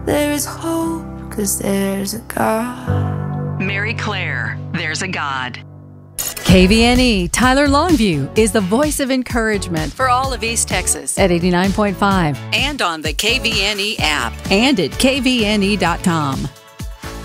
There is hope, 'cause there's a God. Mary Claire, There's a God. KVNE Tyler Longview is the voice of encouragement For all of East Texas. at 89.5 And on the KVNE app. and at kvne.com.